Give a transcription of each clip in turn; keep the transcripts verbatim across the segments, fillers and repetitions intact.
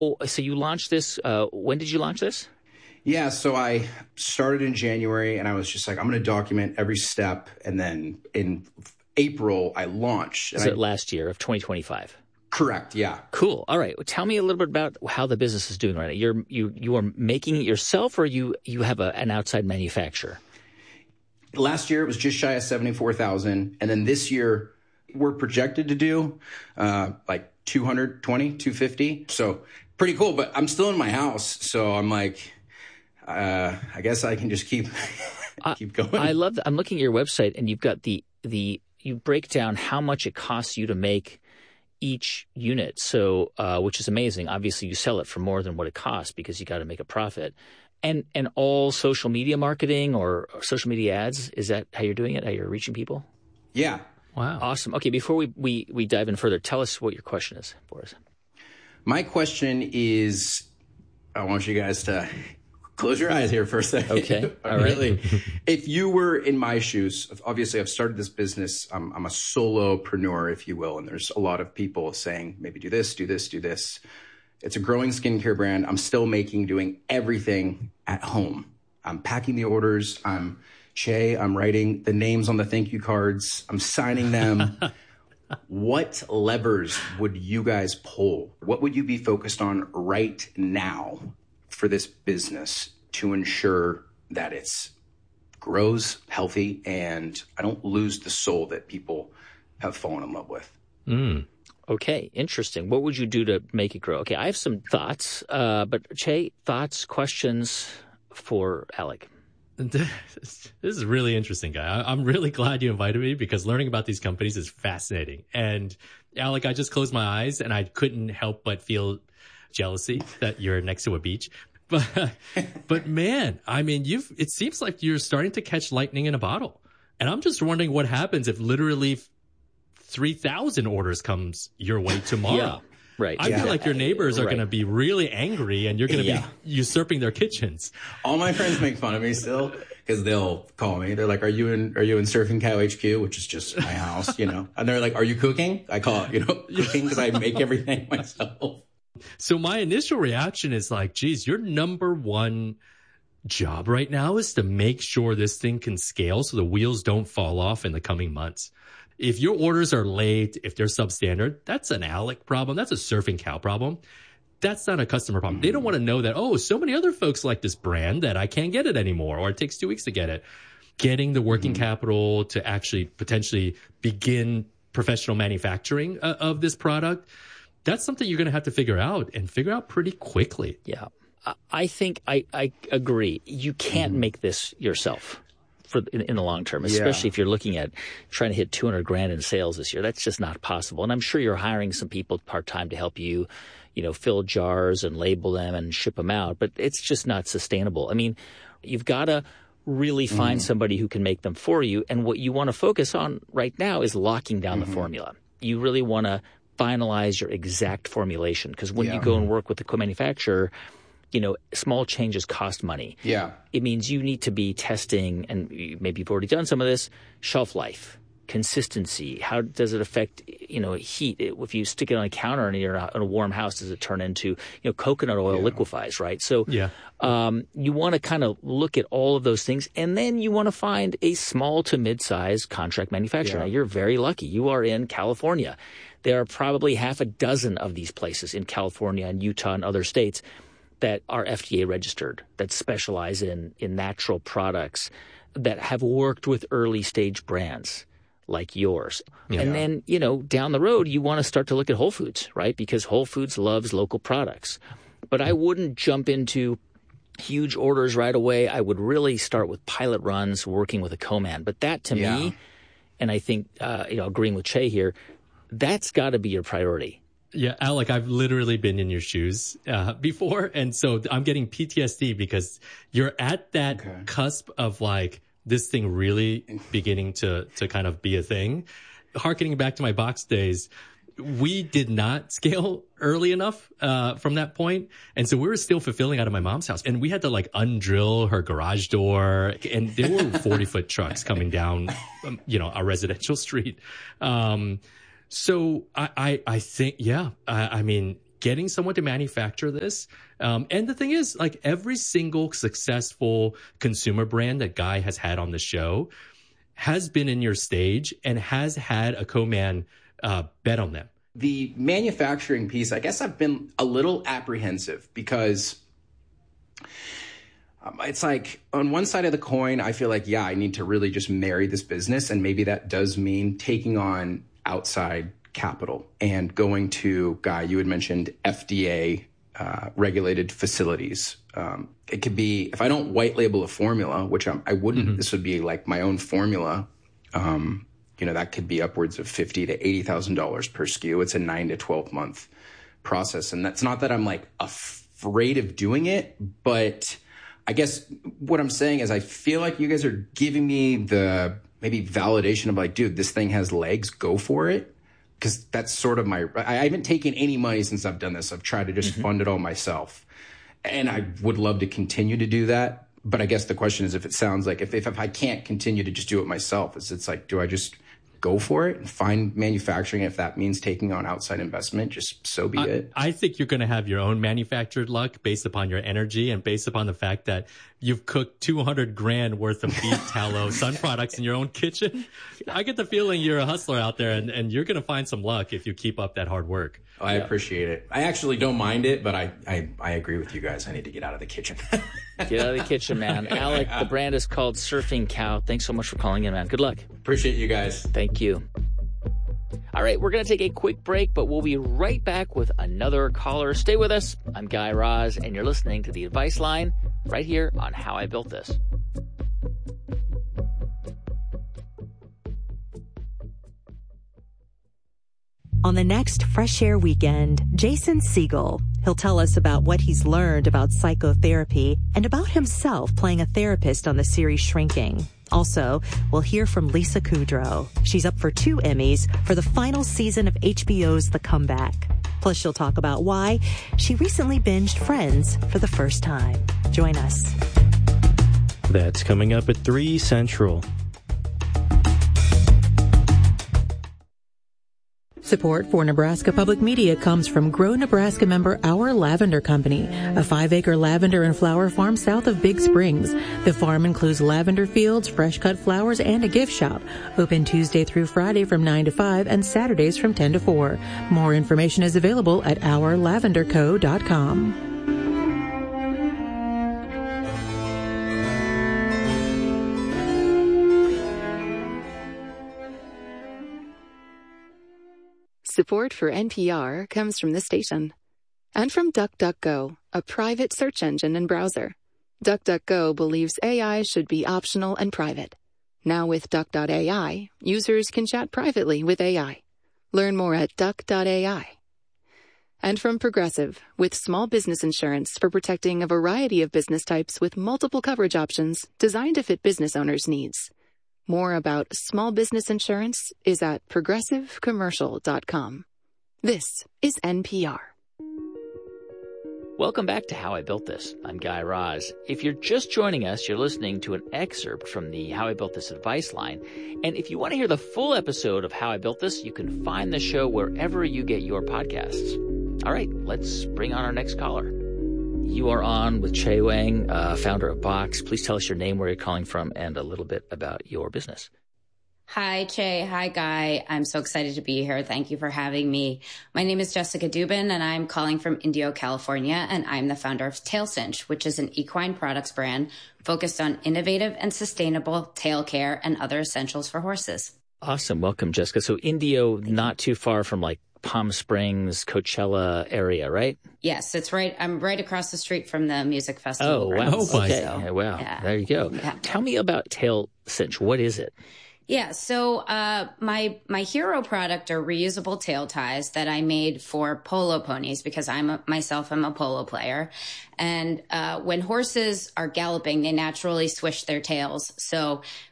Oh, so you launched this. Uh, when did you launch this? Yeah, so I started in January, and I was just like, I'm going to document every step. And then in April, I launched. So I, last year of twenty twenty-five. Correct, yeah. Cool. All right. Well, tell me a little bit about how the business is doing right now. You're you you are making it yourself, or you you have a, an outside manufacturer? Last year, it was just shy of seventy-four thousand. And then this year, we're projected to do uh, like two hundred twenty, two fifty. So pretty cool. But I'm still in my house. So I'm like, uh, I guess I can just keep keep going. I love that. I'm looking at your website, and you've got the the you break down how much it costs you to make each unit. So, uh, which is amazing. Obviously, you sell it for more than what it costs because you got to make a profit. And and all social media marketing or, or social media ads, is that how you're doing it? How you're reaching people? Yeah. Wow. Awesome. Okay, before we, we, we dive in further, tell us what your question is for us. My question is, I want you guys to close your eyes here for a second. Okay. All right. Really, if you were in my shoes, obviously I've started this business. I'm, I'm a solopreneur, if you will. And there's a lot of people saying, maybe do this, do this, do this. It's a growing skincare brand. I'm still making, doing everything at home. I'm packing the orders. I'm Che. I'm writing the names on the thank you cards. I'm signing them. What levers would you guys pull? What would you be focused on right now for this business to ensure that it's grows healthy and I don't lose the soul that people have fallen in love with? Mm. Okay, interesting. What would you do to make it grow? Okay, I have some thoughts, uh, but Che, thoughts, questions for Alec? This is really interesting, guy. I'm really glad you invited me because learning about these companies is fascinating. And Alec, I just closed my eyes and I couldn't help but feel jealousy that you're next to a beach. But, but man, I mean, you've, it seems like you're starting to catch lightning in a bottle. And I'm just wondering what happens if literally three thousand orders comes your way tomorrow. Yeah, right. I yeah. feel like your neighbors are right. going to be really angry and you're going to yeah. be usurping their kitchens. All my friends make fun of me still because they'll call me. They're like, are you in, are you in Surfing Cow H Q, which is just my house, you know? And they're like, are you cooking? I call it, you know, cooking because I make everything myself. So my initial reaction is like, geez, your number one job right now is to make sure this thing can scale so the wheels don't fall off in the coming months. If your orders are late, if they're substandard, that's an Alec problem. That's a Surfing Cow problem. That's not a customer problem. Mm-hmm. They don't want to know that, oh, so many other folks like this brand that I can't get it anymore, or it takes two weeks to get it. Getting the working mm-hmm. capital to actually potentially begin professional manufacturing uh, of this product, that's something you're going to have to figure out and figure out pretty quickly. Yeah. I think I, I agree. You can't mm-hmm. make this yourself. For in, in the long term, especially yeah. if you're looking at trying to hit two hundred grand in sales this year. That's just not possible. And I'm sure you're hiring some people part-time to help you, you know, fill jars and label them and ship them out, but it's just not sustainable. I mean, you've got to really find mm. somebody who can make them for you. And what you want to focus on right now is locking down mm-hmm. the formula. You really want to finalize your exact formulation because when yeah. you go and work with the co-manufacturer, you know, small changes cost money. Yeah. It means you need to be testing, and maybe you've already done some of this, shelf life, consistency. How does it affect, you know, heat? If you stick it on a counter and you're in a warm house, does it turn into, you know, coconut oil yeah. liquefies, right? So yeah. um, you want to kind of look at all of those things, and then you want to find a small to mid-size contract manufacturer. Yeah. Now, you're very lucky. You are in California. There are probably half a dozen of these places in California and Utah and other states that are F D A registered, that specialize in, in natural products, that have worked with early stage brands like yours. Yeah. And then, you know, down the road, you want to start to look at Whole Foods, right? Because Whole Foods loves local products. But I wouldn't jump into huge orders right away. I would really start with pilot runs, working with a co-man. But that to yeah. me, and I think, uh, you know, agreeing with Che here, that's got to be your priority. Yeah, Alec, I've literally been in your shoes uh, before. And so I'm getting P T S D because you're at that okay. cusp of like this thing really beginning to to kind of be a thing. Harkening back to my box days, we did not scale early enough uh, from that point. And so we were still fulfilling out of my mom's house. And we had to like undrill her garage door. And there were forty foot trucks coming down, um, you know, a residential street. Um So I, I, I think, yeah, I, I mean, getting someone to manufacture this. Um, and the thing is, like every single successful consumer brand that Guy has had on the show has been in your stage and has had a co-man uh, bet on them. The manufacturing piece, I guess I've been a little apprehensive because um, it's like on one side of the coin, I feel like, yeah, I need to really just marry this business. And maybe that does mean taking on outside capital and going to, Guy, you had mentioned F D A uh, regulated facilities. Um, it could be, if I don't white label a formula, which I'm, I wouldn't, mm-hmm. this would be like my own formula. Um, you know, that could be upwards of fifty to eighty thousand dollars per S K U. It's a nine to twelve month process. And that's not that I'm like afraid of doing it, but I guess what I'm saying is I feel like you guys are giving me the maybe validation of like, dude, this thing has legs, go for it. Because that's sort of my, I haven't taken any money since I've done this. I've tried to just mm-hmm. fund it all myself. And I would love to continue to do that. But I guess the question is if it sounds like, if, if, if I can't continue to just do it myself, it's, it's like, do I just go for it and find manufacturing? If that means taking on outside investment, just so be I, it. I think you're going to have your own manufactured luck based upon your energy and based upon the fact that you've cooked two hundred grand worth of beef tallow sun products in your own kitchen. I get the feeling you're a hustler out there and, and you're going to find some luck if you keep up that hard work. Oh, I yeah. appreciate it. I actually don't mind it, but I, I, I agree with you guys. I need to get out of the kitchen. Get out of the kitchen, man. Alec, the brand is called Surfing Cow. Thanks so much for calling in, man. Good luck. Appreciate you guys. Thank you. All right, we're going to take a quick break, but we'll be right back with another caller. Stay with us. I'm Guy Raz, and you're listening to The Advice Line right here on How I Built This. On the next Fresh Air Weekend, Jason Siegel. He'll tell us about what he's learned about psychotherapy and about himself playing a therapist on the series Shrinking. Also, we'll hear from Lisa Kudrow. She's up for two Emmys for the final season of H B O's The Comeback. Plus, she'll talk about why she recently binged Friends for the first time. Join us. That's coming up at three Central. Support for Nebraska Public Media comes from Grow Nebraska member Our Lavender Company, a five-acre lavender and flower farm south of Big Springs. The farm includes lavender fields, fresh-cut flowers, and a gift shop. Open Tuesday through Friday from nine to five and Saturdays from ten to four. More information is available at our lavender co dot com. Support for N P R comes from the station and from DuckDuckGo, a private search engine and browser. DuckDuckGo believes A I should be optional and private. Now with Duck dot A I, users can chat privately with A I. Learn more at Duck dot A I. And from Progressive, with small business insurance for protecting a variety of business types with multiple coverage options designed to fit business owners' needs. More about small business insurance is at progressive commercial dot com. This is N P R. Welcome back to How I Built This. I'm Guy Raz. If you're just joining us, you're listening to an excerpt from the How I Built This advice line. And if you want to hear the full episode of How I Built This, you can find the show wherever you get your podcasts. All right, let's bring on our next caller. You are on with Che Wang, uh, founder of Box. Please tell us your name, where you're calling from, and a little bit about your business. Hi, Che. Hi, Guy. I'm so excited to be here. Thank you for having me. My name is Jessica Dubin, and I'm calling from Indio, California, and I'm the founder of TailCinch, which is an equine products brand focused on innovative and sustainable tail care and other essentials for horses. Awesome. Welcome, Jessica. So Indio, not too far from like Palm Springs, Coachella area, right? Yes, it's right. I'm right across the street from the music festival. Oh, wow. Oh, okay. So, yeah, wow. Yeah. There you go. Yeah. Tell me about TailCinch. What is it? Yeah, so uh, my my hero product are reusable tail ties that I made for polo ponies because I'm a, myself I'm a polo player, and uh, when horses are galloping, they naturally swish their tails. So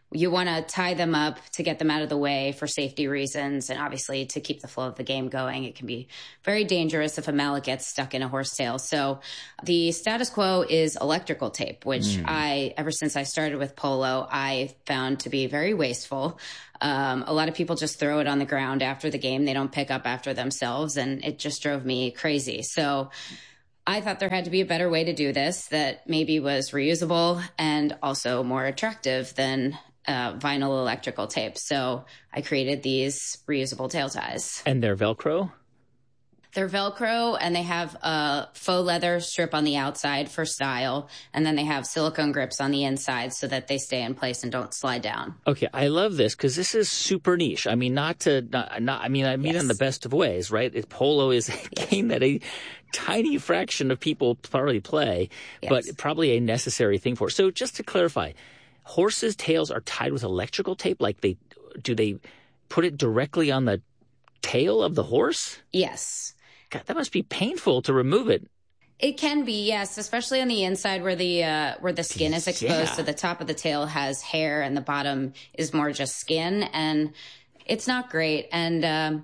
you want to tie them up to get them out of the way for safety reasons. And obviously to keep the flow of the game going, it can be very dangerous if a mallet gets stuck in a horsetail. So the status quo is electrical tape, which mm. I, ever since I started with polo, I found to be very wasteful. Um, a lot of people just throw it on the ground after the game. They don't pick up after themselves. And it just drove me crazy. So I thought there had to be a better way to do this that maybe was reusable and also more attractive than Uh, vinyl electrical tape. So I created these reusable tail ties. And they're Velcro? They're Velcro, and they have a faux leather strip on the outside for style. And then they have silicone grips on the inside so that they stay in place and don't slide down. Okay, I love this because this is super niche. I mean, not to, not, not I mean, I mean, yes. in the best of ways, right? It, polo is a yes. game that a tiny fraction of people probably play, yes. but probably a necessary thing for it. So just to clarify, horses' tails are tied with electrical tape? Like they do they put it directly on the tail of the horse? Yes. God, that must be painful to remove it. It can be, yes, especially on the inside where the uh, where the skin is exposed. Yeah. So the top of the tail has hair and the bottom is more just skin, and it's not great. And um,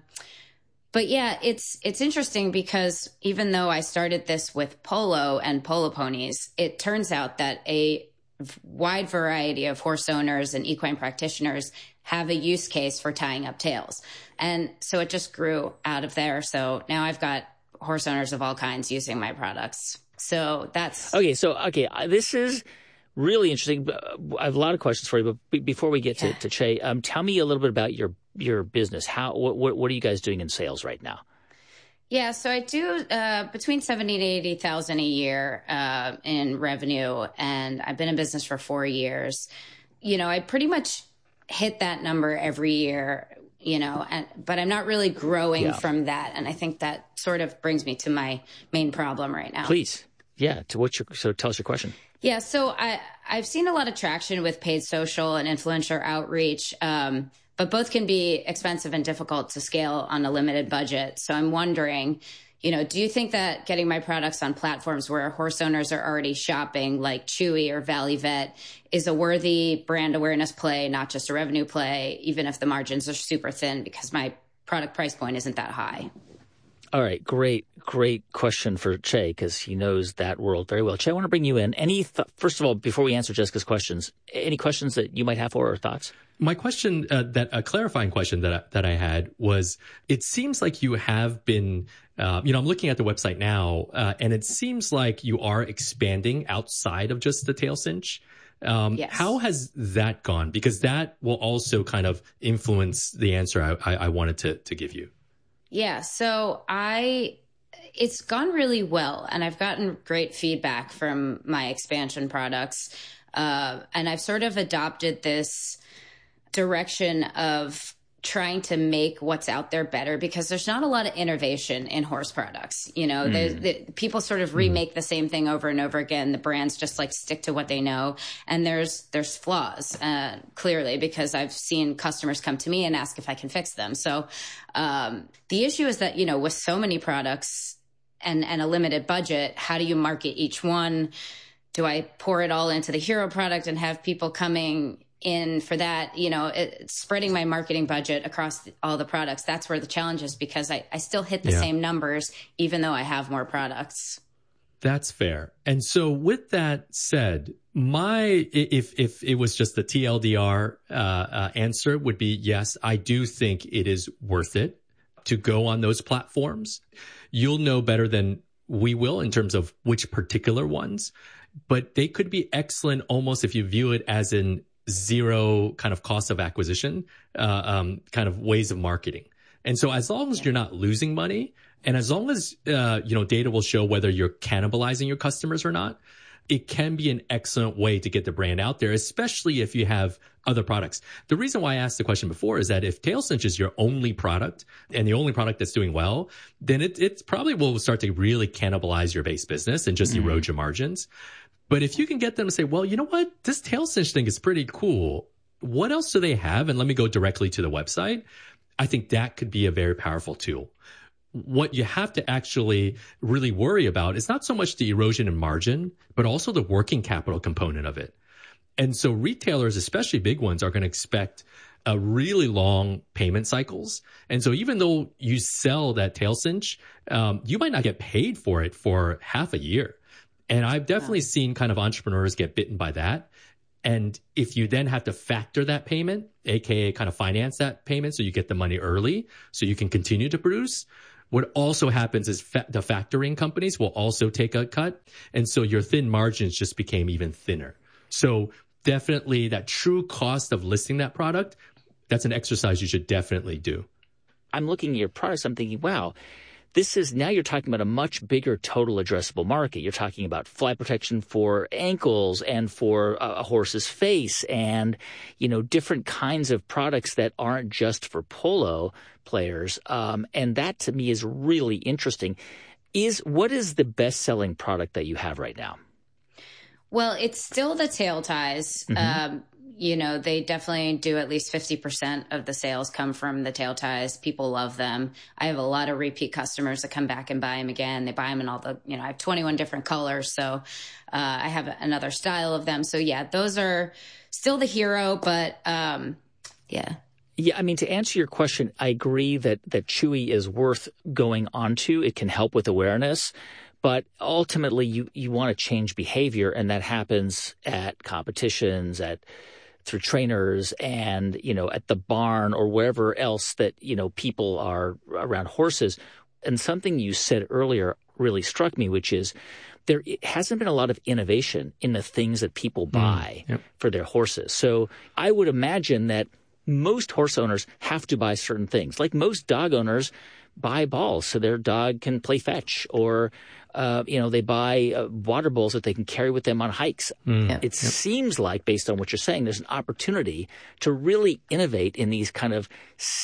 but yeah, it's it's interesting because even though I started this with polo and polo ponies, it turns out that a wide variety of horse owners and equine practitioners have a use case for tying up tails. And so it just grew out of there. So now I've got horse owners of all kinds using my products. So that's... Okay, so, okay, this is really interesting. I have a lot of questions for you, but before we get yeah. to, to Che, um, tell me a little bit about your your business. How what, what are you guys doing in sales right now? Yeah, so I do uh, between seventy to eighty thousand a year uh, in revenue, and I've been in business for four years. You know, I pretty much hit that number every year. You know, and but I'm not really growing yeah. from that, and I think that sort of brings me to my main problem right now. Please, yeah. To what's your so tell us your question. Yeah, so I I've seen a lot of traction with paid social and influencer outreach. Um, But both can be expensive and difficult to scale on a limited budget. So I'm wondering, you know, do you think that getting my products on platforms where horse owners are already shopping, like Chewy or Valley Vet, is a worthy brand awareness play, not just a revenue play, even if the margins are super thin because my product price point isn't that high? All right, great, great question for Che because he knows that world very well. Che, I want to bring you in. Any th- first of all, before we answer Jessica's questions, any questions that you might have for her or thoughts? My question, uh, that a clarifying question that I, that I had was: it seems like you have been, uh, you know, I'm looking at the website now, uh, and it seems like you are expanding outside of just the tail cinch. Um, yes. How has that gone? Because that will also kind of influence the answer I, I, I wanted to to give you. Yeah, so I, it's gone really well, and I've gotten great feedback from my expansion products, uh, and I've sort of adopted this direction of trying to make what's out there better because there's not a lot of innovation in horse products. You know, mm. the, people sort of remake mm. the same thing over and over again. The brands just like stick to what they know. And there's, there's flaws, uh, clearly, because I've seen customers come to me and ask if I can fix them. So, um, the issue is that, you know, with so many products and, and a limited budget, how do you market each one? Do I pour it all into the hero product and have people coming in for that, you know, it, spreading my marketing budget across the, all the products? That's where the challenge is because I, I still hit the yeah. same numbers, even though I have more products. That's fair. And so with that said, my, if, if it was just the T L D R uh, uh, answer would be, yes, I do think it is worth it to go on those platforms. You'll know better than we will in terms of which particular ones, but they could be excellent almost if you view it as an zero kind of cost of acquisition, uh, um, kind of ways of marketing. And so as long as you're not losing money and as long as, uh, you know, data will show whether you're cannibalizing your customers or not, it can be an excellent way to get the brand out there, especially if you have other products. The reason why I asked the question before is that if tail cinch is your only product and the only product that's doing well, then it, it probably will start to really cannibalize your base business and just mm-hmm. erode your margins. But if you can get them to say, well, you know what, this tail cinch thing is pretty cool. What else do they have? And let me go directly to the website. I think that could be a very powerful tool. What you have to actually really worry about is not so much the erosion in margin, but also the working capital component of it. And so retailers, especially big ones, are going to expect a really long payment cycles. And so even though you sell that tail cinch, um, you might not get paid for it for half a year. And I've definitely yeah. seen kind of entrepreneurs get bitten by that. And if you then have to factor that payment, A K A kind of finance that payment so you get the money early so you can continue to produce, what also happens is fa- the factoring companies will also take a cut. And so your thin margins just became even thinner. So definitely that true cost of listing that product, that's an exercise you should definitely do. I'm looking at your products, I'm thinking, wow, this is, now you're talking about a much bigger total addressable market. You're talking about fly protection for ankles and for a horse's face and, you know, different kinds of products that aren't just for polo players. Um, and that to me is really interesting. Is, what is the best-selling product that you have right now? Well, it's still the tail ties. Mm-hmm. Um, you know, they definitely do at least fifty percent of the sales come from the tail ties. People love them. I have a lot of repeat customers that come back and buy them again. They buy them in all the, you know, I have twenty-one different colors. So uh, I have another style of them. So yeah, those are still the hero, but um, yeah. Yeah, I mean, to answer your question, I agree that, that Chewy is worth going onto. It can help with awareness. But ultimately, you, you want to change behavior, and that happens at competitions, at through trainers, and, you know, at the barn or wherever else that, you know, people are around horses. And something you said earlier really struck me, which is there hasn't been a lot of innovation in the things that people buy mm, yep. for their horses. So I would imagine that most horse owners have to buy certain things. Like most dog owners buy balls so their dog can play fetch, or uh, you know, they buy uh, water bowls that they can carry with them on hikes. Mm. It yep. seems like, based on what you're saying, there's an opportunity to really innovate in these kind of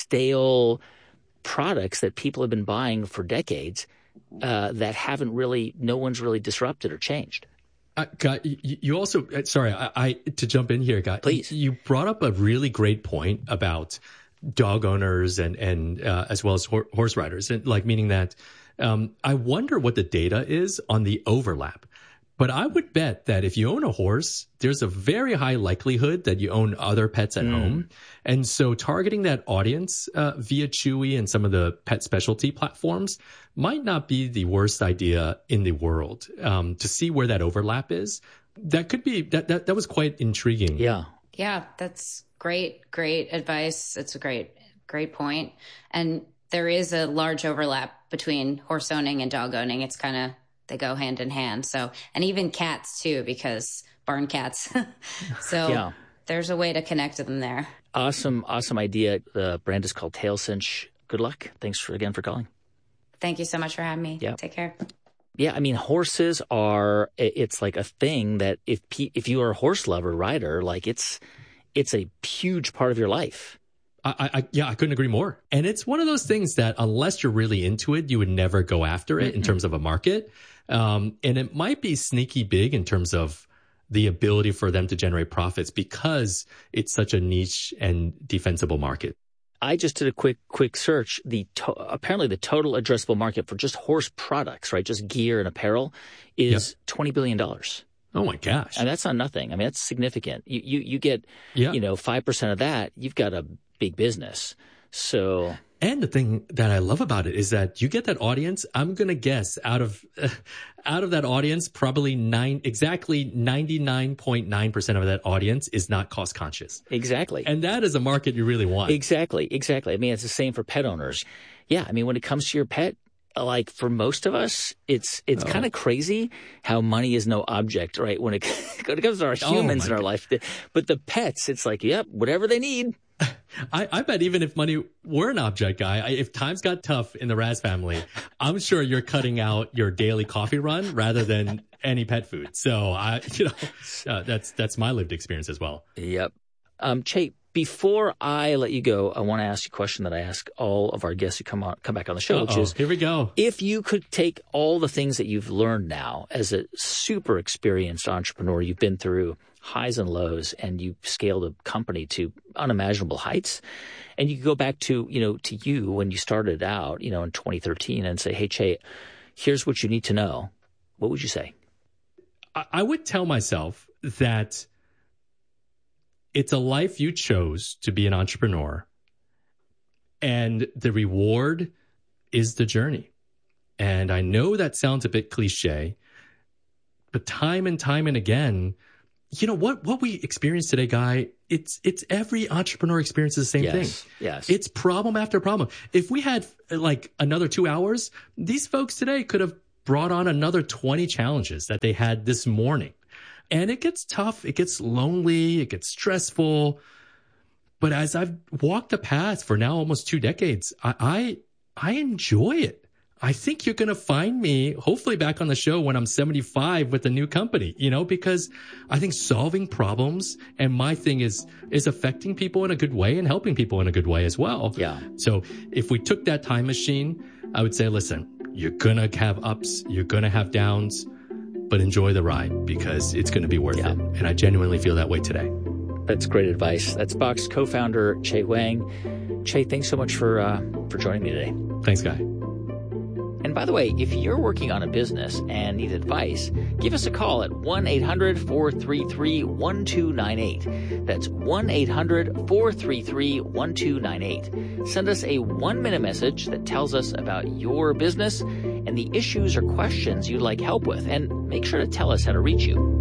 stale products that people have been buying for decades uh, that haven't really, no one's really disrupted or changed. Uh, Guy, you also, sorry, I, I to jump in here, Guy. Please. You brought up a really great point about dog owners and and uh, as well as hor- horse riders, and like meaning that um, I wonder what the data is on the overlap. But I would bet that if you own a horse, there's a very high likelihood that you own other pets at mm. home. And so targeting that audience uh, via Chewy and some of the pet specialty platforms might not be the worst idea in the world. Um, to see where that overlap is, that could be, that, that, that was quite intriguing. Yeah. Yeah, that's great, great advice. It's a great, great point. And there is a large overlap between horse owning and dog owning. It's kind of, they go hand in hand. So, and even cats too, because barn cats. so yeah. There's a way to connect to them there. Awesome, awesome idea. The brand is called Tail Cinch. Good luck. Thanks for again for calling. Thank you so much for having me. Yeah. Take care. Yeah, I mean, horses are, it's like a thing that if if you are a horse lover, rider, like it's it's a huge part of your life. I, I yeah, I couldn't agree more. And it's one of those things that unless you're really into it, you would never go after it mm-hmm. in terms of a market. Um, and it might be sneaky big in terms of the ability for them to generate profits because it's such a niche and defensible market. I just did a quick quick search. The to- apparently the total addressable market for just horse products, right, just gear and apparel, is yep. twenty billion dollars. Oh my gosh! And that's not nothing. I mean, that's significant. You you you get yeah. you know five percent of that, you've got a big business. So. And the thing that I love about it is that you get that audience. I'm going to guess out of uh, out of that audience, probably nine exactly ninety-nine point nine percent of that audience is not cost conscious. Exactly. And that is a market you really want. Exactly. Exactly. I mean, it's the same for pet owners. Yeah. I mean, when it comes to your pet, like for most of us, it's it's oh. kind of crazy how money is no object, right? When it, when it comes to our humans oh in our God. life. But the pets, it's like, yep, whatever they need. I, I bet even if money were an object, Guy, I, if times got tough in the Raz family, I'm sure you're cutting out your daily coffee run rather than any pet food. So I, you know, uh, that's that's my lived experience as well. Yep. Um, Che, before I let you go, I want to ask you a question that I ask all of our guests who come on, come back on the show, Uh-oh. which is, here we go. If you could take all the things that you've learned now as a super experienced entrepreneur, you've been through highs and lows, and you scaled a company to unimaginable heights, and you could go back to, you know, to you when you started out, you know, in twenty thirteen and say, hey, Che, here's what you need to know. What would you say? I would tell myself that it's a life you chose to be an entrepreneur. And the reward is the journey. And I know that sounds a bit cliche, but time and time and again, you know, what, what we experience today, Guy, it's, it's every entrepreneur experiences the same yes, thing. Yes. It's problem after problem. If we had like another two hours, these folks today could have brought on another twenty challenges that they had this morning. And it gets tough. It gets lonely. It gets stressful. But as I've walked the path for now almost two decades, I, I, I enjoy it. I think you're going to find me hopefully back on the show when I'm seventy-five with a new company, you know, because I think solving problems and my thing is, is affecting people in a good way and helping people in a good way as well. Yeah. So if we took that time machine, I would say, listen, you're going to have ups, you're going to have downs, but enjoy the ride because it's going to be worth yeah. it. And I genuinely feel that way today. That's great advice. That's Box co-founder Che Huang. Che, thanks so much for, uh, for joining me today. Thanks, Guy. And by the way, if you're working on a business and need advice, give us a call at one eight hundred four three three one two nine eight. That's one eight hundred four three three one two nine eight. Send us a one-minute message that tells us about your business and the issues or questions you'd like help with, and make sure to tell us how to reach you.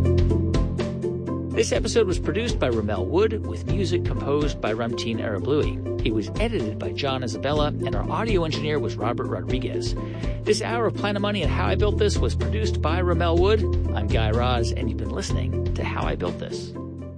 This episode was produced by Ramel Wood with music composed by Ramtin Arablouei. It was edited by John Isabella, and our audio engineer was Robert Rodriguez. This hour of Planet Money and How I Built This was produced by Ramel Wood. I'm Guy Raz, and you've been listening to How I Built This.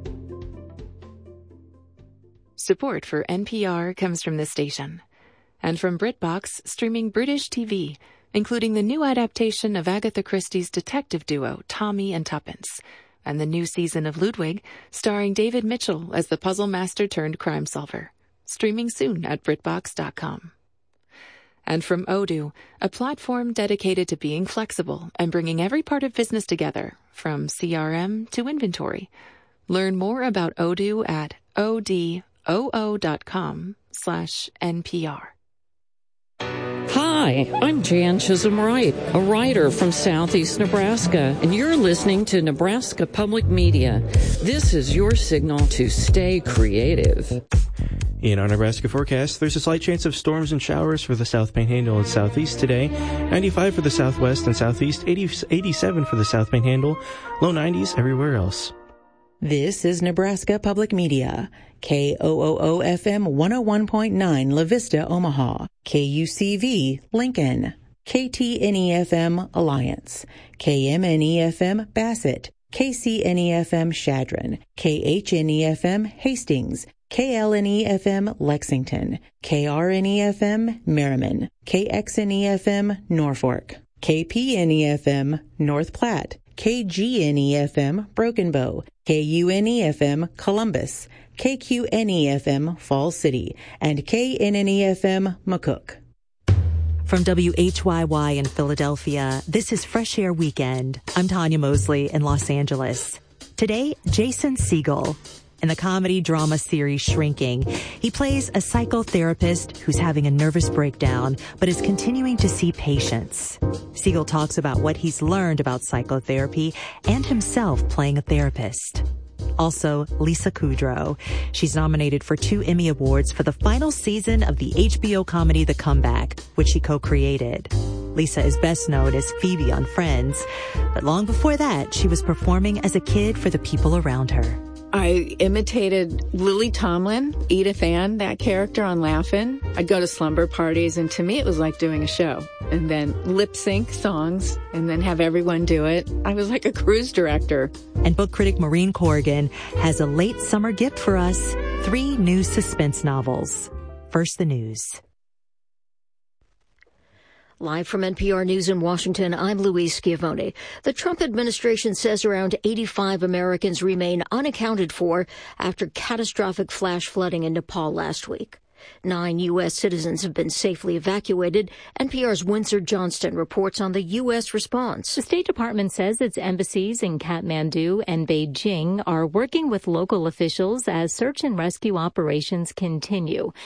Support for N P R comes from this station and from BritBox, streaming British T V, including the new adaptation of Agatha Christie's detective duo Tommy and Tuppence, and the new season of Ludwig, starring David Mitchell as the puzzle master turned crime solver. Streaming soon at BritBox dot com. And from Odoo, a platform dedicated to being flexible and bringing every part of business together, from C R M to inventory. Learn more about Odoo at odoo dot com slash N P R. Hi, I'm Jan Chisholm Wright, a writer from Southeast Nebraska, and you're listening to Nebraska Public Media. This is your signal to stay creative. In our Nebraska forecast, there's a slight chance of storms and showers for the South Panhandle and Southeast today. ninety-five for the Southwest and Southeast, eighty, eighty-seven for the South Panhandle, low nineties everywhere else. This is Nebraska Public Media. K O O O F M one oh one point nine La Vista, Omaha. K U C V, Lincoln. K T N E F M, Alliance. K M N E F M, Bassett. K C N E F M, Chadron. K H N E F M, Hastings. K L N E F M, Lexington. K R N E F M, Merriman. K X N E F M, Norfolk. K P N E F M, North Platte. K G N E F M, Broken Bow. K U N E F M, Columbus. K Q N E F M, Falls City. And K N N E F M, McCook. From W H Y Y in Philadelphia, this is Fresh Air Weekend. I'm Tanya Mosley in Los Angeles. Today, Jason Segel. In the comedy drama series Shrinking, he plays a psychotherapist who's having a nervous breakdown, but is continuing to see patients. Segel talks about what he's learned about psychotherapy and himself playing a therapist. Also, Lisa Kudrow. She's nominated for two Emmy Awards for the final season of the H B O comedy The Comeback, which she co-created. Lisa is best known as Phoebe on Friends, but long before that, she was performing as a kid for the people around her. I imitated Lily Tomlin, Edith Ann, that character on Laugh-In. I'd go to slumber parties, and to me it was like doing a show. And then lip sync songs, and then have everyone do it. I was like a cruise director. And book critic Maureen Corrigan has a late summer gift for us, three new suspense novels. First, the news. Live from N P R News in Washington, I'm Louise Schiavone. The Trump administration says around eighty-five Americans remain unaccounted for after catastrophic flash flooding in Nepal last week. Nine U S citizens have been safely evacuated. N P R's Windsor Johnston reports on the U S response. The State Department says its embassies in Kathmandu and Beijing are working with local officials as search and rescue operations continue.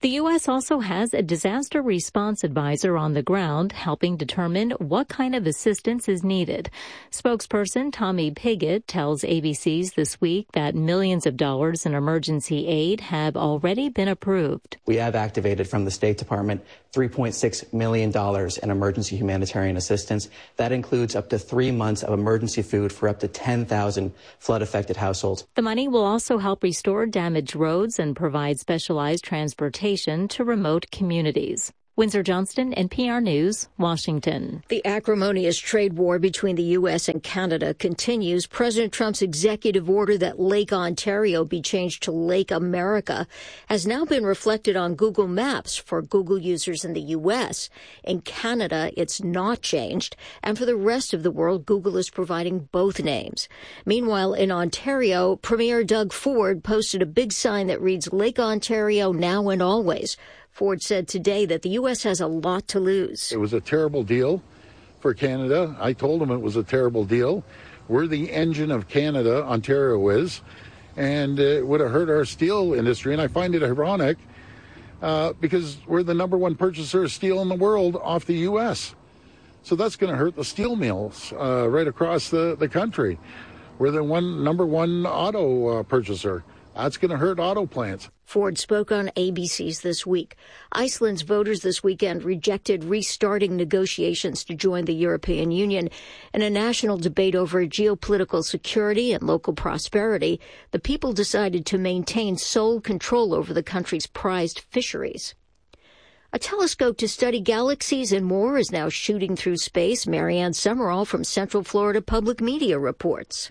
The U S also has a disaster response advisor on the ground helping determine what kind of assistance is needed. Spokesperson Tommy Pigott tells A B C's This Week that millions of dollars in emergency aid have already been approved. We have activated from the State Department three point six million dollars in emergency humanitarian assistance. That includes up to three months of emergency food for up to ten thousand flood-affected households. The money will also help restore damaged roads and provide specialized transportation to remote communities. Windsor Johnston, N P R News, Washington. The acrimonious trade war between the U S and Canada continues. President Trump's executive order that Lake Ontario be changed to Lake America has now been reflected on Google Maps for Google users in the U S. In Canada, it's not changed. And for the rest of the world, Google is providing both names. Meanwhile, in Ontario, Premier Doug Ford posted a big sign that reads Lake Ontario now and always. Ford said today that the U S has a lot to lose. It was a terrible deal for Canada. I told them it was a terrible deal. We're the engine of Canada, Ontario is, and it would have hurt our steel industry. And I find it ironic uh, because we're the number one purchaser of steel in the world off the U S. So that's going to hurt the steel mills uh, right across the, the country. We're the one number one auto uh, purchaser. That's going to hurt auto plants. Ford spoke on A B C's This Week. Iceland's voters this weekend rejected restarting negotiations to join the European Union. In a national debate over geopolitical security and local prosperity, the people decided to maintain sole control over the country's prized fisheries. A telescope to study galaxies and more is now shooting through space. Marianne Summerall from Central Florida Public Media reports.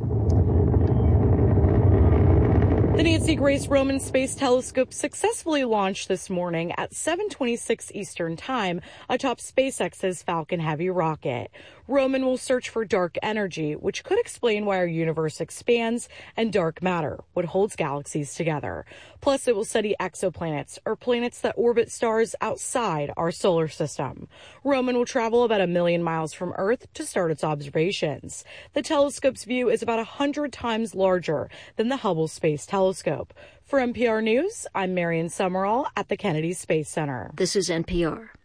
The Nancy Grace Roman Space Telescope successfully launched this morning at seven twenty-six Eastern Time atop SpaceX's Falcon Heavy rocket. Roman will search for dark energy, which could explain why our universe expands, and dark matter, what holds galaxies together. Plus, it will study exoplanets, or planets that orbit stars outside our solar system. Roman will travel about a million miles from Earth to start its observations. The telescope's view is about one hundred times larger than the Hubble Space Telescope. For N P R News, I'm Marian Summerall at the Kennedy Space Center. This is N P R.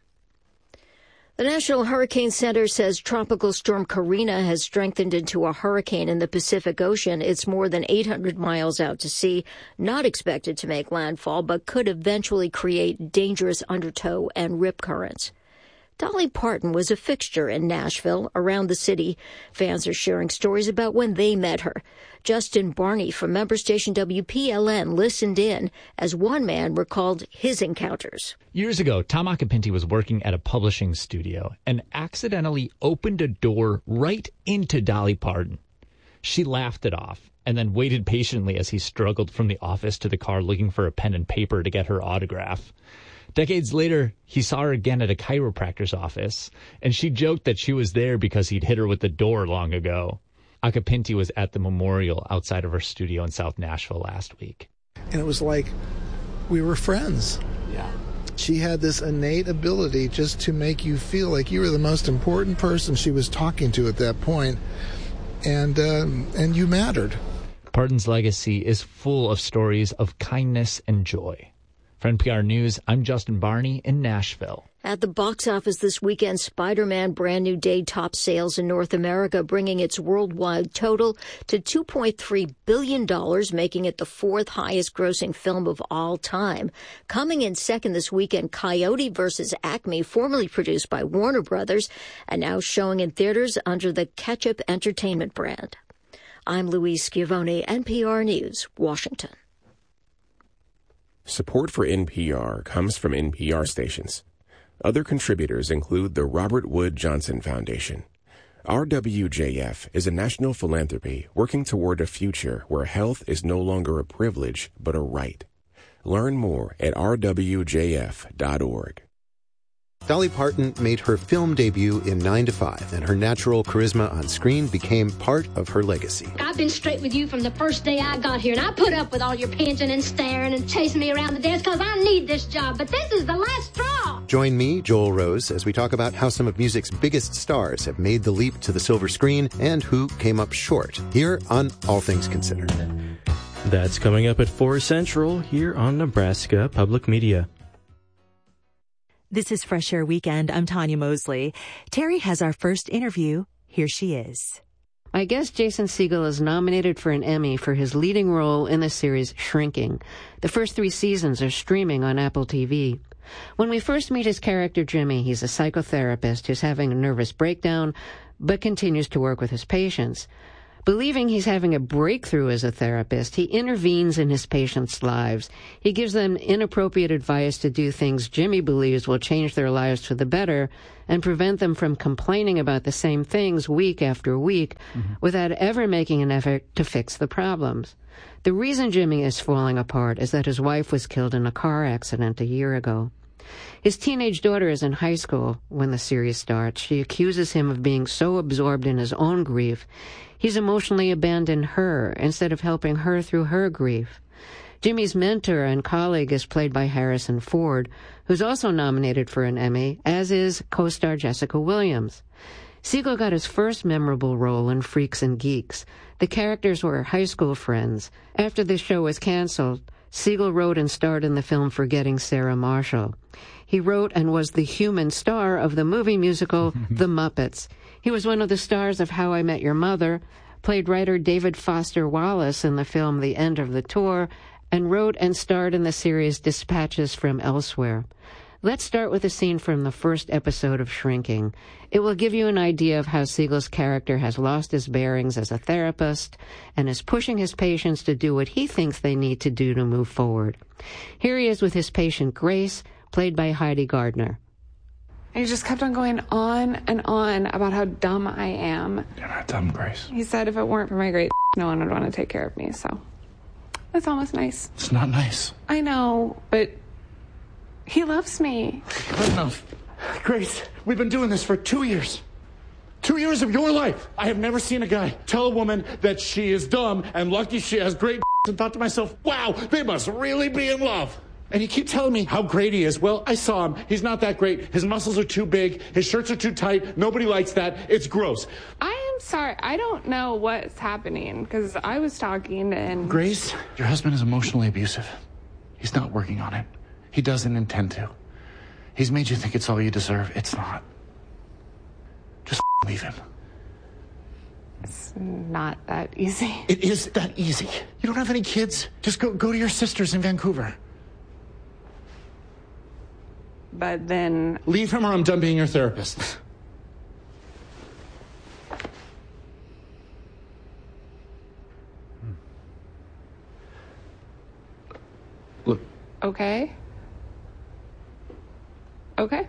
The National Hurricane Center says Tropical Storm Karina has strengthened into a hurricane in the Pacific Ocean. It's more than eight hundred miles out to sea, not expected to make landfall, but could eventually create dangerous undertow and rip currents. Dolly Parton was a fixture in Nashville. Around the city, fans are sharing stories about when they met her. Justin Barney from member station W P L N listened in as one man recalled his encounters. Years ago, Tom Acapinti was working at a publishing studio and accidentally opened a door right into Dolly Parton. She laughed it off and then waited patiently as he struggled from the office to the car looking for a pen and paper to get her autograph. Decades later, he saw her again at a chiropractor's office, and she joked that she was there because he'd hit her with the door long ago. Acapinti was at the memorial outside of her studio in South Nashville last week. And it was like we were friends. Yeah. She had this innate ability just to make you feel like you were the most important person she was talking to at that point, and uh, and you mattered. Parton's legacy is full of stories of kindness and joy. For N P R News, I'm Justin Barney in Nashville. At the box office this weekend, Spider-Man Brand New Day topped sales in North America, bringing its worldwide total to two point three billion dollars, making it the fourth highest grossing film of all time. Coming in second this weekend, Coyote versus Acme, formerly produced by Warner Brothers, and now showing in theaters under the Ketchup Entertainment brand. I'm Louise Schiavone, N P R News, Washington. Support for N P R comes from N P R stations. Other contributors include the Robert Wood Johnson Foundation. R W J F is a national philanthropy working toward a future where health is no longer a privilege but a right. Learn more at r w j f dot org. Dolly Parton made her film debut in nine to five, and her natural charisma on screen became part of her legacy. I've been straight with you from the first day I got here, and I put up with all your pinching and staring and chasing me around the desk because I need this job, but this is the last straw. Join me, Joel Rose, as we talk about how some of music's biggest stars have made the leap to the silver screen and who came up short, here on All Things Considered. That's coming up at four Central here on Nebraska Public Media. This is Fresh Air Weekend. I'm Tanya Mosley. Terry has our first interview. Here she is. My guest Jason Segel is nominated for an Emmy for his leading role in the series Shrinking. The first three seasons are streaming on Apple T V. When we first meet his character Jimmy, he's a psychotherapist who's having a nervous breakdown, but continues to work with his patients. Believing he's having a breakthrough as a therapist, he intervenes in his patients' lives. He gives them inappropriate advice to do things Jimmy believes will change their lives for the better and prevent them from complaining about the same things week after week mm-hmm. without ever making an effort to fix the problems. The reason Jimmy is falling apart is that his wife was killed in a car accident a year ago. His teenage daughter is in high school when the series starts. She accuses him of being so absorbed in his own grief, he's emotionally abandoned her instead of helping her through her grief. Jimmy's mentor and colleague is played by Harrison Ford, who's also nominated for an Emmy, as is co-star Jessica Williams. Segel got his first memorable role in Freaks and Geeks. The characters were high school friends. After the show was canceled, Segel wrote and starred in the film Forgetting Sarah Marshall. He wrote and was the human star of the movie musical The Muppets. He was one of the stars of How I Met Your Mother, played writer David Foster Wallace in the film The End of the Tour, and wrote and starred in the series Dispatches from Elsewhere. Let's start with a scene from the first episode of Shrinking. It will give you an idea of how Segel's character has lost his bearings as a therapist and is pushing his patients to do what he thinks they need to do to move forward. Here he is with his patient Grace, played by Heidi Gardner. And he just kept on going on and on about how dumb I am. You're not dumb, Grace. He said if it weren't for my great no one would want to take care of me, so that's almost nice. It's not nice. I know, but he loves me. Good enough. Grace, we've been doing this for two years. Two years of your life. I have never seen a guy tell a woman that she is dumb and lucky she has great and thought to myself, wow, they must really be in love. And you keep telling me how great he is. Well, I saw him. He's not that great. His muscles are too big. His shirts are too tight. Nobody likes that. It's gross. I am sorry. I don't know what's happening because I was talking and... Grace, your husband is emotionally abusive. He's not working on it. He doesn't intend to. He's made you think it's all you deserve. It's not. Just leave him. It's not that easy. It is that easy. You don't have any kids. Just go, go to your sisters in Vancouver. But then... Leave him or I'm done being your therapist. Look. Okay. Okay.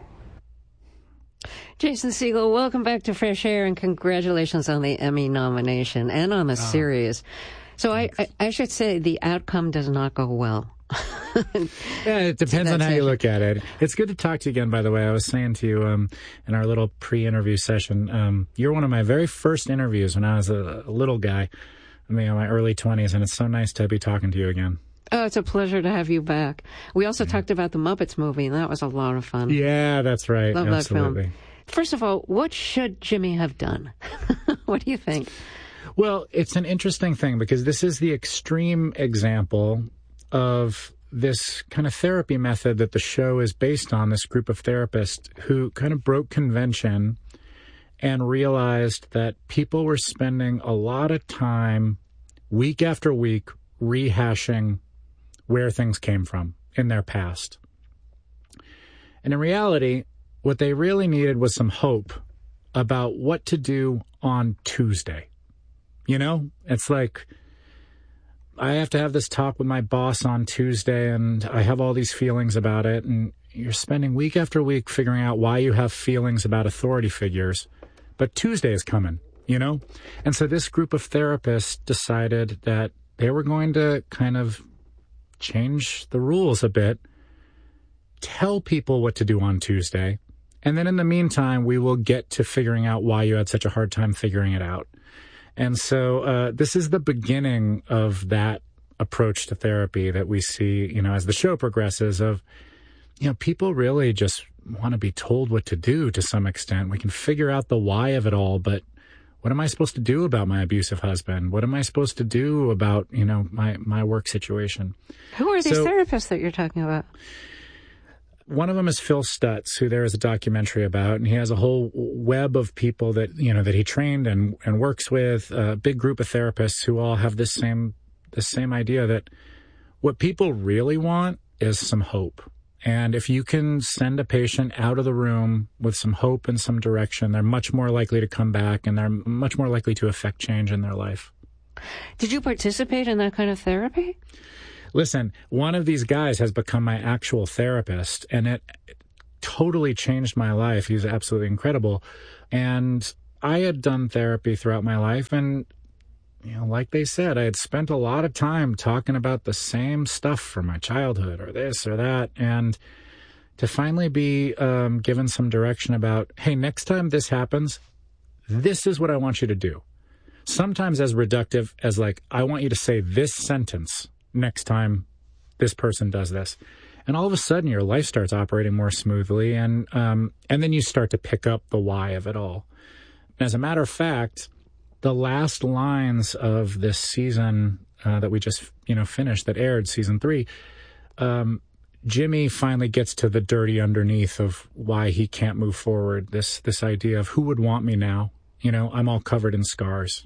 Jason Segel, welcome back to Fresh Air and congratulations on the Emmy nomination and on the oh, series. So I, I, I should say the outcome does not go well. Yeah, it depends on how you look at it. It's good to talk to you again, by the way. I was saying to you um, in our little pre-interview session, um, you're one of my very first interviews when I was a, a little guy, I mean, in my early twenties, and it's so nice to be talking to you again. Oh, it's a pleasure to have you back. We also yeah. talked about the Muppets movie, and that was a lot of fun. Yeah, that's right. Love Absolutely. that film. First of all, what should Jimmy have done? What do you think? Well, it's an interesting thing because this is the extreme example of this kind of therapy method that the show is based on, this group of therapists who kind of broke convention and realized that people were spending a lot of time week after week rehashing where things came from in their past. And in reality, what they really needed was some hope about what to do on Tuesday. You know, it's like, I have to have this talk with my boss on Tuesday, and I have all these feelings about it, and you're spending week after week figuring out why you have feelings about authority figures, but Tuesday is coming, you know? And so this group of therapists decided that they were going to kind of change the rules a bit, tell people what to do on Tuesday, and then in the meantime, we will get to figuring out why you had such a hard time figuring it out. And so uh, this is the beginning of that approach to therapy that we see, you know, as the show progresses of, you know, people really just want to be told what to do to some extent. We can figure out the why of it all, but what am I supposed to do about my abusive husband? What am I supposed to do about, you know, my, my work situation? Who are these so, therapists that you're talking about? one of them is Phil Stutz, who there is a documentary about, and he has a whole web of people that, you know, that he trained and, and works with, a big group of therapists who all have this same, this same idea that what people really want is some hope. And if you can send a patient out of the room with some hope and some direction, they're much more likely to come back, and they're much more likely to affect change in their life. Did you participate in that kind of therapy? Listen, one of these guys has become my actual therapist, and it totally changed my life. He's absolutely incredible. And I had done therapy throughout my life, and, you know, like they said, I had spent a lot of time talking about the same stuff from my childhood or this or that, and to finally be um, given some direction about, hey, next time this happens, this is what I want you to do. Sometimes as reductive as, like, I want you to say this sentence next time this person does this. And all of a sudden your life starts operating more smoothly, and um, and then you start to pick up the why of it all. And as a matter of fact, the last lines of this season uh, that we just, you know, finished, that aired, season three, um, Jimmy finally gets to the dirty underneath of why he can't move forward. This this idea of who would want me now? You know, I'm all covered in scars.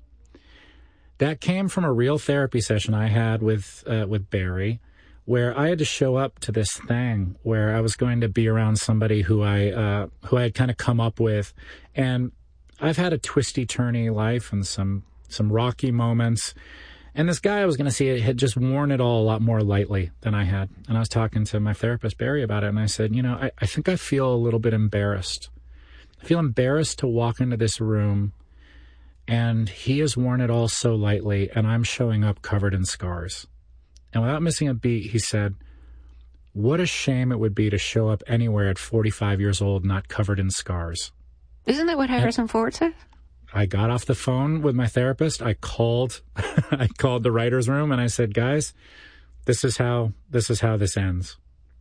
That came from a real therapy session I had with uh, with Barry, where I had to show up to this thing where I was going to be around somebody who I uh, who I had kind of come up with, and I've had a twisty, turny life and some some rocky moments, and this guy I was going to see had just worn it all a lot more lightly than I had. And I was talking to my therapist Barry about it, and I said, you know, I, I think I feel a little bit embarrassed. I feel embarrassed to walk into this room, and he has worn it all so lightly, and I'm showing up covered in scars. And without missing a beat, he said, what a shame it would be to show up anywhere at forty-five years old not covered in scars. Isn't that what Harrison and Ford said? I got off the phone with my therapist. I called I called the writer's room, and I said, guys, this is how this is how this ends.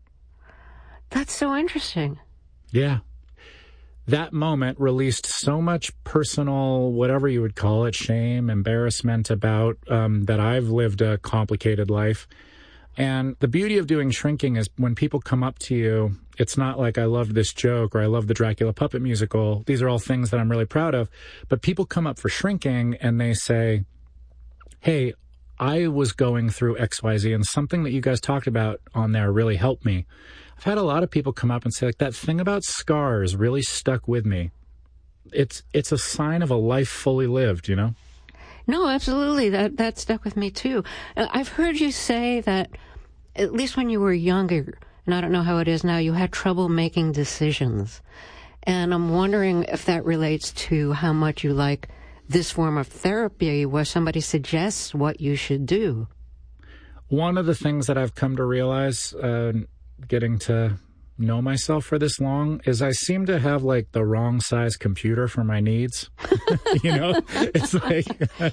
That's so interesting. Yeah. That moment released so much personal, whatever you would call it, shame, embarrassment about um, that I've lived a complicated life. And the beauty of doing shrinking is when people come up to you, it's not like I love this joke or I love the Dracula puppet musical. These are all things that I'm really proud of. But people come up for shrinking and they say, hey, I was going through X Y Z, and something that you guys talked about on there really helped me. I've had a lot of people come up and say, like, that thing about scars really stuck with me. It's it's a sign of a life fully lived, you know? No, absolutely. That that stuck with me, too. Uh, I've heard you say that, at least when you were younger, and I don't know how it is now, you had trouble making decisions. And I'm wondering if that relates to how much you like this form of therapy where somebody suggests what you should do. One of the things that I've come to realize, uh, getting to know myself for this long, is I seem to have like the wrong size computer for my needs. You know, it's like,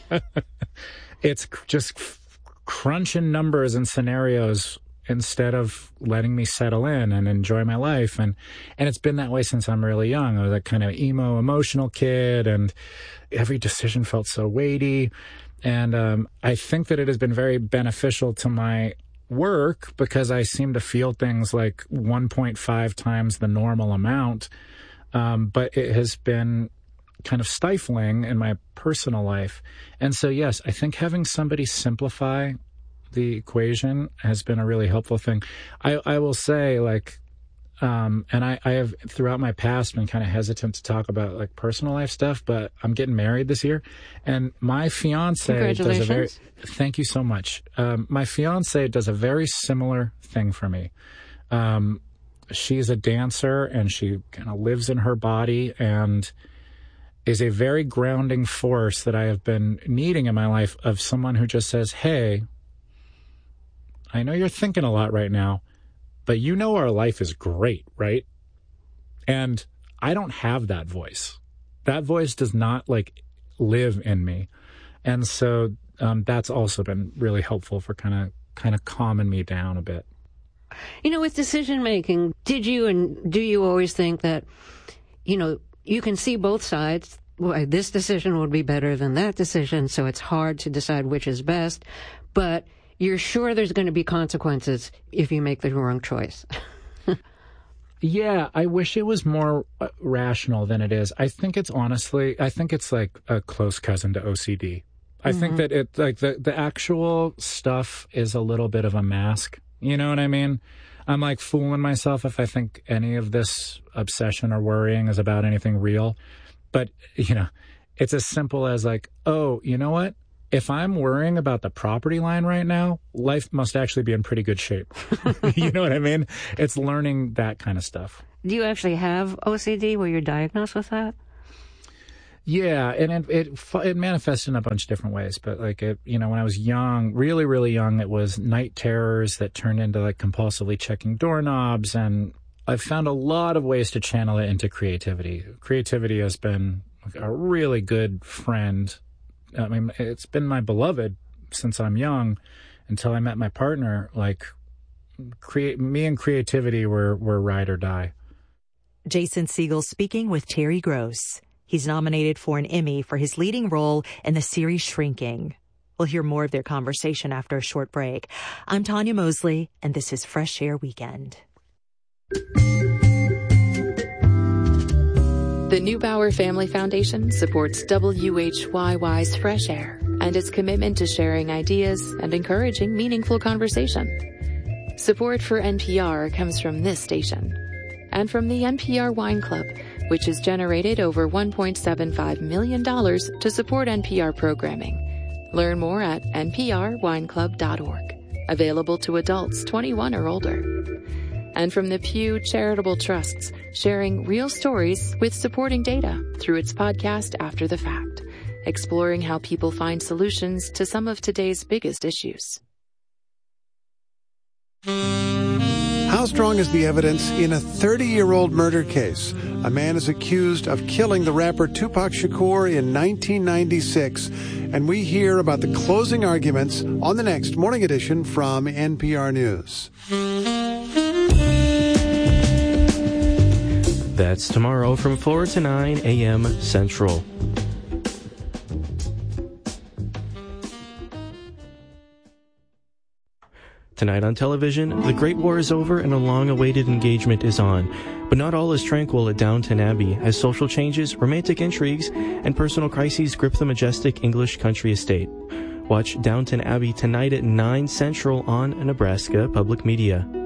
it's just crunching numbers and scenarios instead of letting me settle in and enjoy my life. And, and it's been that way since I'm really young. I was that kind of emo, emotional kid, and every decision felt so weighty. And um, I think that it has been very beneficial to my work because I seem to feel things like one point five times the normal amount. Um, but it has been kind of stifling in my personal life. And so, yes, I think having somebody simplify the equation has been a really helpful thing. I, I will say, like, um, and I, I have throughout my past been kind of hesitant to talk about like personal life stuff, but I'm getting married this year, and my fiance does a very, thank you so much. Um, my fiance does a very similar thing for me. Um, she's a dancer and she kind of lives in her body and is a very grounding force that I have been needing in my life, of someone who just says, hey, I know you're thinking a lot right now, but you know our life is great, right? And I don't have that voice. That voice does not, like, live in me. And so um, that's also been really helpful for kind of kind of calming me down a bit. You know, with decision-making, did you and do you always think that, you know, you can see both sides? Well, this decision would be better than that decision, so it's hard to decide which is best. But you're sure there's going to be consequences if you make the wrong choice. Yeah, I wish it was more uh, rational than it is. I think it's honestly, I think it's like a close cousin to O C D. I mm-hmm. think that it, like the, the actual stuff is a little bit of a mask. You know what I mean? I'm like fooling myself if I think any of this obsession or worrying is about anything real. But, you know, it's as simple as like, oh, you know what? If I'm worrying about the property line right now, life must actually be in pretty good shape. You know what I mean? It's learning that kind of stuff. Do you actually have O C D where you're diagnosed with that? Yeah, and it, it it manifests in a bunch of different ways. But like, it, you know, when I was young, really, really young, it was night terrors that turned into like compulsively checking doorknobs. And I've found a lot of ways to channel it into creativity. Creativity has been a really good friend. I mean, it's been my beloved since I'm young until I met my partner. Like, create me and creativity were, were ride or die. Jason Segel speaking with Terry Gross. He's nominated for an Emmy for his leading role in the series Shrinking. We'll hear more of their conversation after a short break. I'm Tanya Mosley, and this is Fresh Air Weekend. The Neubauer Family Foundation supports W H Y Y's Fresh Air and its commitment to sharing ideas and encouraging meaningful conversation. Support for N P R comes from this station and from the N P R Wine Club, which has generated over one point seven five million dollars to support N P R programming. Learn more at n p r wine club dot org. Available to adults twenty-one or older. And from the Pew Charitable Trusts, sharing real stories with supporting data through its podcast After the Fact, exploring how people find solutions to some of today's biggest issues. How strong is the evidence in a thirty-year-old murder case? A man is accused of killing the rapper Tupac Shakur in nineteen ninety-six, and we hear about the closing arguments on the next Morning Edition from N P R News. That's tomorrow from four to nine a.m. Central. Tonight on television, the Great War is over and a long-awaited engagement is on. But not all is tranquil at Downton Abbey, as social changes, romantic intrigues, and personal crises grip the majestic English country estate. Watch Downton Abbey tonight at nine Central on Nebraska Public Media.